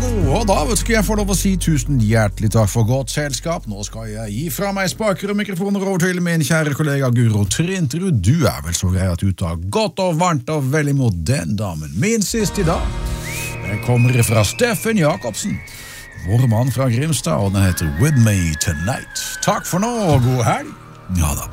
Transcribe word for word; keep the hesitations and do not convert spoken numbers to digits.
Og da skal jeg få lov å si tusen hjertelig takk for godt selskap. Nå skal jeg gi fra meg spaker og mikrofoner over til min kjære kollega Guro Trinterud. Du er vel så grei at du tar godt og varmt og vel imot den damen. Min siste i dag, den kommer fra Steffen Jakobsen, vår mann fra Grimstad, og den heter With Me Tonight. Takk for nå, og god helg. Ja da.